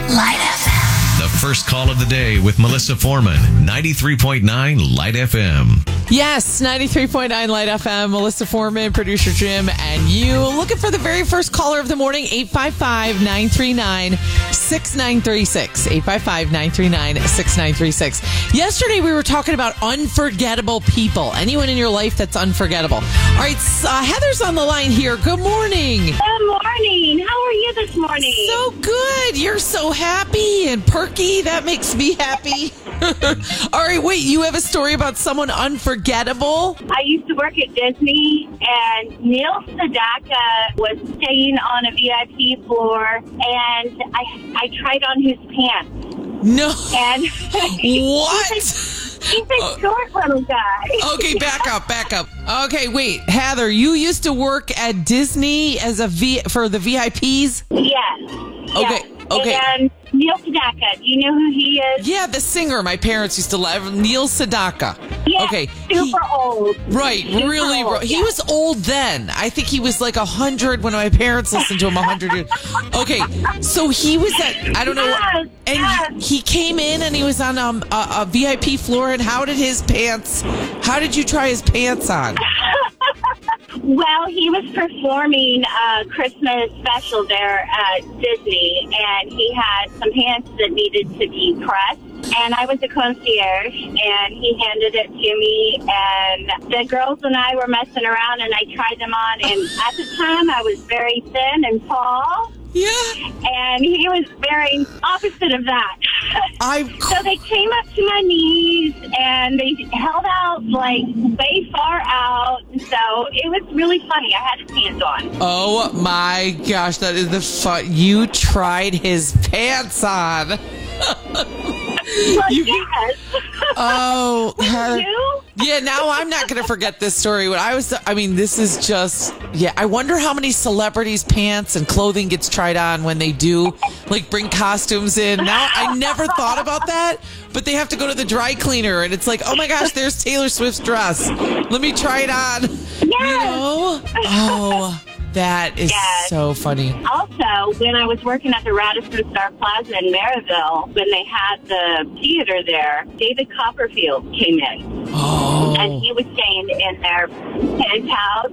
Light FM. The first call of the day with Melissa Foreman, 93.9 Light FM. Yes, 93.9 Light FM. Melissa Foreman, producer Jim, and you. Looking for the very first caller of the morning, 855-939-6936. 855-939-6936. Yesterday, we were talking about unforgettable people. Anyone in your life that's unforgettable. All right, Heather's on the line here. Good morning. Good morning. How are you this morning? So good. You're so happy and perky. That makes me happy. All right, wait. You have a story about someone unforgettable? I used to work at Disney, and Neil Sedaka was staying on a VIP floor, and I tried on his pants. No. And What? He's a short little guy. Okay, back up. Okay, wait. Heather, you used to work at Disney as for the VIPs? Yes. Okay. And Neil Sedaka, do you know who he is? Yeah, the singer my parents used to love, Neil Sedaka. Yeah, Okay. super old. Right, really. old, He yeah. was old then. I think he was like 100 when my parents listened to him 100 years. Okay, so he was at, I don't know. Yes, And yes. he came in and he was on a VIP floor. And how did you try his pants on? Well, he was performing a Christmas special there at Disney, and he had some pants that needed to be pressed. And I was a concierge, and he handed it to me, and the girls and I were messing around, and I tried them on. And at the time, I was very thin and tall. Yeah. And he was very opposite of that. So they came up to my knees, and they held out, like, way far out. So it was really funny. I had his pants on. Oh, my gosh. That is the fun. You tried his pants on. Well, yes. Oh, You? yeah. Now I'm not going to forget this story. This is just, yeah. I wonder how many celebrities' pants and clothing gets tried on when they do, like, bring costumes in. Now, I never thought about that, but they have to go to the dry cleaner, and it's like, oh my gosh, there's Taylor Swift's dress. Let me try it on. Yes. You know? Oh. That is so funny. Also, when I was working at the Radisson Star Plaza in Maryville, when they had the theater there, David Copperfield came in. Oh. And he was staying in their penthouse,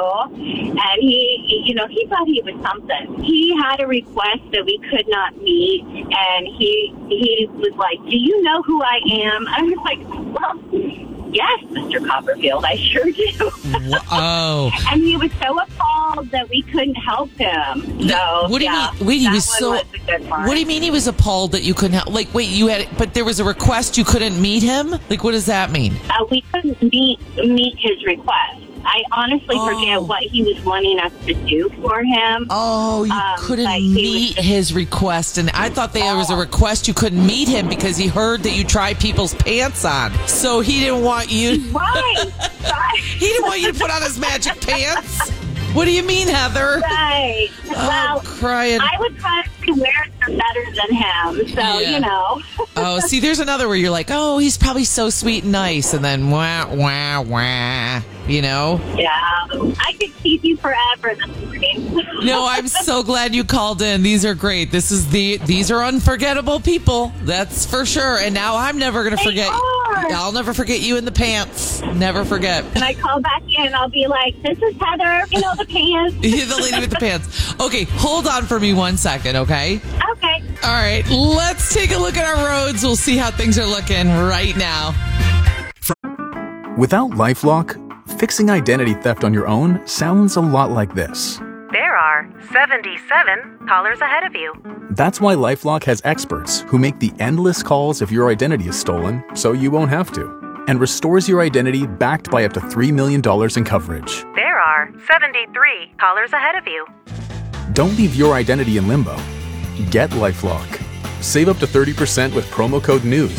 and he thought he was something. He had a request that we could not meet, and he was like, "Do you know who I am?" I was like, "Well, yes, Mr. Copperfield, I sure do." Oh. And he was so appalled that we couldn't help him. So, what do you mean? Wait, he was so. Was a good part. What do you mean he was appalled that you couldn't help? Like, wait, but there was a request you couldn't meet him? Like, what does that mean? We couldn't meet his request. I honestly forget what he was wanting us to do for him. Oh, you couldn't meet his request. And I thought there was a request you couldn't meet him because he heard that you try people's pants on. So he didn't want you. Right. He didn't want you to put on his magic pants. What do you mean, Heather? Right. Well, crying. I would probably wear them better than him. So, Oh, see, there's another where you're like, oh, he's probably so sweet and nice. And then, wah, wah, wah, Yeah. I could keep you forever this morning. No, I'm so glad you called in. These are great. These are unforgettable people. That's for sure. And now I'm never going to forget. I'll never forget you in the pants. Never forget. And I call back in, I'll be like, "This is Heather, the pants." The lady with the pants. Okay, hold on for me 1 second, okay? Okay. All right, let's take a look at our roads. We'll see how things are looking right now. Without LifeLock, fixing identity theft on your own sounds a lot like this. There are 77 callers ahead of you. That's why LifeLock has experts who make the endless calls if your identity is stolen, so you won't have to, and restores your identity backed by up to $3 million in coverage. There are 73 callers ahead of you. Don't leave your identity in limbo. Get LifeLock. Save up to 30% with promo code NEWS.